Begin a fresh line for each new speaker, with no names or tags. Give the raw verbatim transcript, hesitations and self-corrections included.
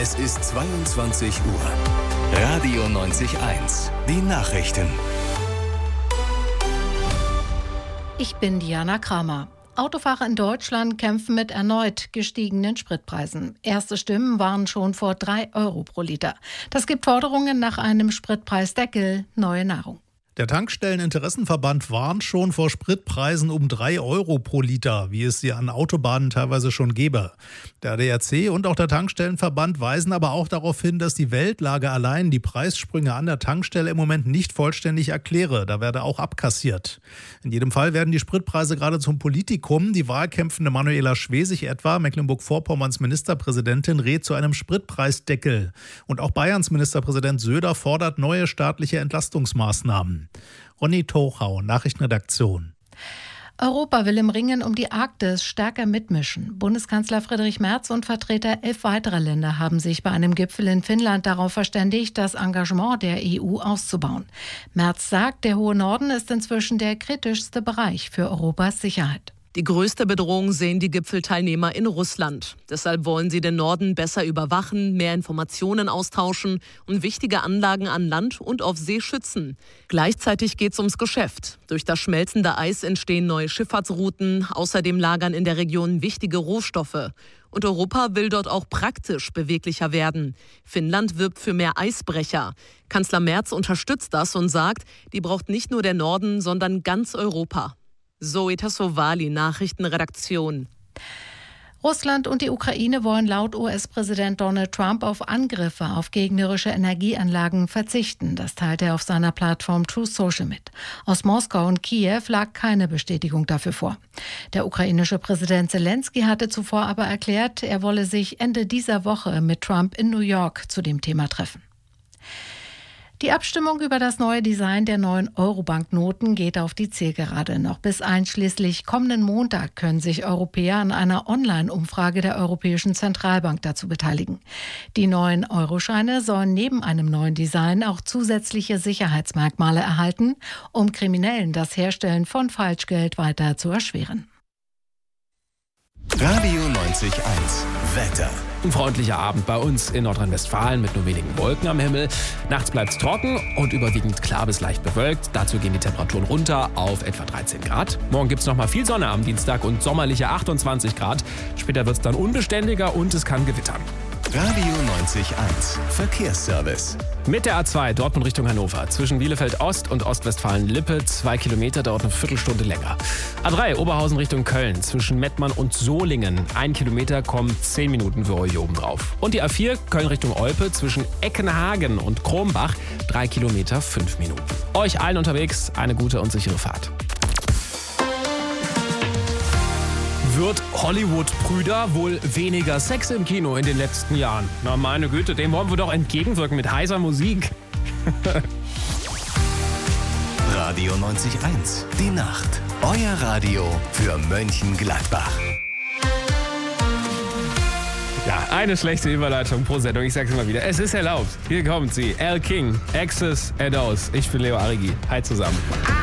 Es ist zweiundzwanzig Uhr. Radio neunzig Komma eins. Die Nachrichten.
Ich bin Diana Kramer. Autofahrer in Deutschland kämpfen mit erneut gestiegenen Spritpreisen. Erste Stimmen waren schon vor drei Euro pro Liter. Das gibt Forderungen nach einem Spritpreisdeckel, neue Nahrung.
Der Tankstelleninteressenverband warnt schon vor Spritpreisen um drei Euro pro Liter, wie es sie an Autobahnen teilweise schon gäbe. Der A D A C und auch der Tankstellenverband weisen aber auch darauf hin, dass die Weltlage allein die Preissprünge an der Tankstelle im Moment nicht vollständig erkläre. Da werde auch abkassiert. In jedem Fall werden die Spritpreise gerade zum Politikum. Die wahlkämpfende Manuela Schwesig etwa, Mecklenburg-Vorpommerns Ministerpräsidentin, rät zu einem Spritpreisdeckel. Und auch Bayerns Ministerpräsident Söder fordert neue staatliche Entlastungsmaßnahmen. Ronny Tochau, Nachrichtenredaktion.
Europa will im Ringen um die Arktis stärker mitmischen. Bundeskanzler Friedrich Merz und Vertreter elf weiterer Länder haben sich bei einem Gipfel in Finnland darauf verständigt, das Engagement der E U auszubauen. Merz sagt, der hohe Norden ist inzwischen der kritischste Bereich für Europas Sicherheit.
Die größte Bedrohung sehen die Gipfelteilnehmer in Russland. Deshalb wollen sie den Norden besser überwachen, mehr Informationen austauschen und wichtige Anlagen an Land und auf See schützen. Gleichzeitig geht es ums Geschäft. Durch das schmelzende Eis entstehen neue Schifffahrtsrouten. Außerdem lagern in der Region wichtige Rohstoffe. Und Europa will dort auch praktisch beweglicher werden. Finnland wirbt für mehr Eisbrecher. Kanzler Merz unterstützt das und sagt, die braucht nicht nur der Norden, sondern ganz Europa. Zoe Tassovali, Nachrichtenredaktion.
Russland und die Ukraine wollen laut U S-Präsident Donald Trump auf Angriffe auf gegnerische Energieanlagen verzichten. Das teilte er auf seiner Plattform Truth Social mit. Aus Moskau und Kiew lag keine Bestätigung dafür vor. Der ukrainische Präsident Zelensky hatte zuvor aber erklärt, er wolle sich Ende dieser Woche mit Trump in New York zu dem Thema treffen. Die Abstimmung über das neue Design der neuen Euro-Banknoten geht auf die Zielgerade. Noch bis einschließlich kommenden Montag können sich Europäer an einer Online-Umfrage der Europäischen Zentralbank dazu beteiligen. Die neuen Euroscheine sollen neben einem neuen Design auch zusätzliche Sicherheitsmerkmale erhalten, um Kriminellen das Herstellen von Falschgeld weiter zu erschweren.
Radio neunzig Komma eins. Wetter.
Ein freundlicher Abend bei uns in Nordrhein-Westfalen mit nur wenigen Wolken am Himmel. Nachts bleibt es trocken und überwiegend klar bis leicht bewölkt. Dazu gehen die Temperaturen runter auf etwa dreizehn Grad. Morgen gibt es nochmal viel Sonne am Dienstag und sommerliche achtundzwanzig Grad. Später wird es dann unbeständiger und es kann gewittern.
Radio neunzig Komma eins. Verkehrsservice.
Mit der A zwei Dortmund Richtung Hannover. Zwischen Bielefeld Ost und Ostwestfalen-Lippe. Zwei Kilometer, dauert eine Viertelstunde länger. A drei Oberhausen Richtung Köln. Zwischen Mettmann und Solingen. Ein Kilometer, kommen zehn Minuten für euch oben drauf. Und die A vier Köln Richtung Olpe. Zwischen Eckenhagen und Krombach. Drei Kilometer, fünf Minuten. Euch allen unterwegs eine gute und sichere Fahrt. Wird Hollywood-Brüder wohl weniger Sex im Kino in den letzten Jahren? Na meine Güte, dem wollen wir doch entgegenwirken mit heißer Musik.
Radio neunzig Komma eins. Die Nacht. Euer Radio für Mönchengladbach.
Ja, eine schlechte Überleitung pro Sendung. Ich sag's immer wieder. Es ist erlaubt. Hier kommt sie. Elle King, Access and Aus. Ich bin Leo Arrigi. Hi zusammen.